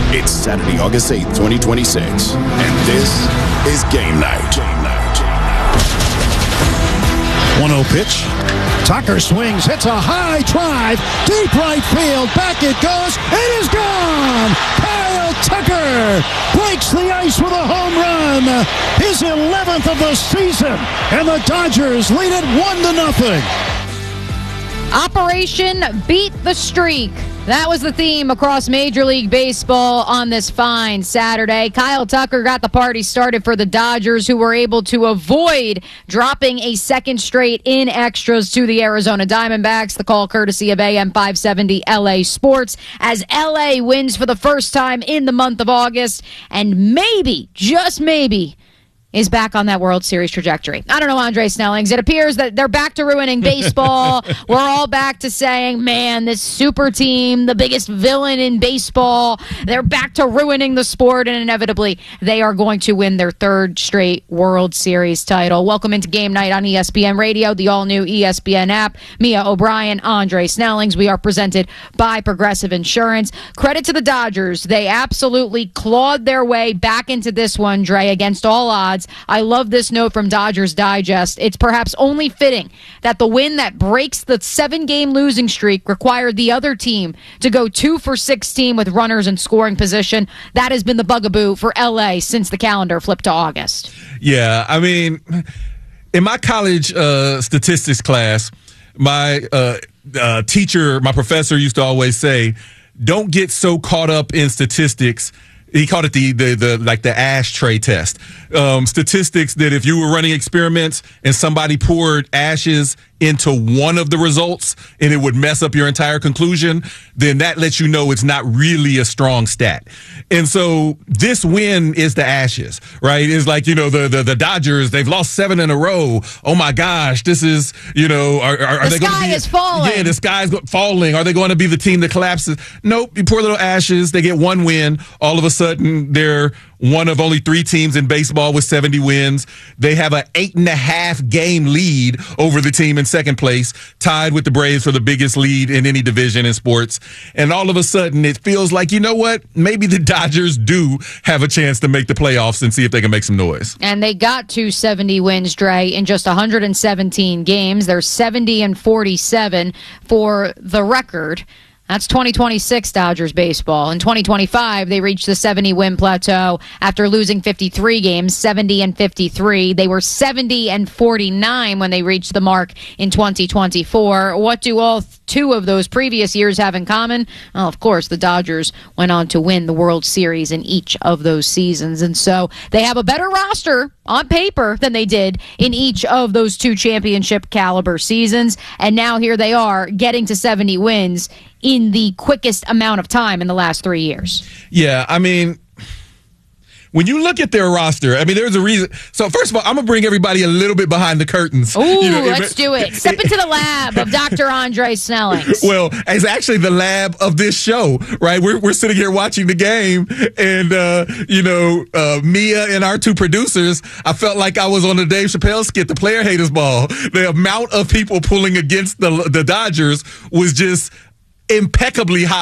It's Saturday, August 8th, 2026, and this is Game Night. 1-0 pitch. Tucker swings, hits a high drive, deep right field, back it goes, it is gone! Kyle Tucker breaks the ice with a home run, his 11th of the season, and the Dodgers lead it 1-0. Operation Beat the Streak. That was the theme across Major League Baseball on this fine Saturday. Kyle Tucker got the party started for the Dodgers, who were able to avoid dropping a second straight in extras to the Arizona Diamondbacks. The call courtesy of AM 570 LA Sports, as LA wins for the first time in the month of August, and maybe, just maybe, is back on that World Series trajectory. I don't know, Andre Snellings. It appears that they're back to ruining baseball. We're all back to saying, man, this super team, the biggest villain in baseball, they're back to ruining the sport, and inevitably they are going to win their third straight World Series title. Welcome into Game Night on ESPN Radio, the all-new ESPN app. Mia O'Brien, Andre Snellings. We are presented by Progressive Insurance. Credit to the Dodgers. They absolutely clawed their way back into this one, Dre, against all odds. I love this note from Dodgers Digest. It's perhaps only fitting that the win that breaks the 7-game losing streak required the other team to go 2 for 16 with runners in scoring position. That has been the bugaboo for LA since the calendar flipped to August. Yeah, I mean, in my college statistics class, my teacher, my professor used to always say, don't get so caught up in statistics. He called it the ashtray test. Statistics that if you were running experiments and somebody poured ashes into one of the results and it would mess up your entire conclusion, then that lets you know it's not really a strong stat. And so this win is the ashes, right? It's like, the Dodgers, they've lost 7 in a row. Oh my gosh, this is, are they going to be? The sky is falling. Yeah, the sky is falling. Are they going to be the team that collapses? Nope. You pour little ashes. They get one win. All of a sudden, they're one of only 3 teams in baseball with 70 wins. They have an 8.5 game lead over the team in second place, tied with the Braves for the biggest lead in any division in sports. And all of a sudden, it feels like, you know what? Maybe the Dodgers do have a chance to make the playoffs and see if they can make some noise. And they got to 70 wins, Dre, in just 117 games. They're 70-47 for the record. That's 2026 Dodgers baseball. In 2025, they reached the 70-win plateau after losing 53 games, 70-53. They were 70-49 when they reached the mark in 2024. What do all 2 of those previous years have in common? Well, of course, the Dodgers went on to win the World Series in each of those seasons. And so they have a better roster on paper than they did in each of those 2 championship caliber seasons. And now here they are getting to 70 wins in the quickest amount of time in the last 3 years. Yeah, I mean, when you look at their roster, I mean, there's a reason. So first of all, I'm going to bring everybody a little bit behind the curtains. Ooh, let's do it. Step into the lab of Dr. Andre Snellings. Well, it's actually the lab of this show, right? We're sitting here watching the game, and, Mia and our 2 producers, I felt like I was on the Dave Chappelle skit, The Player Haters Ball. The amount of people pulling against the Dodgers was just impeccably high.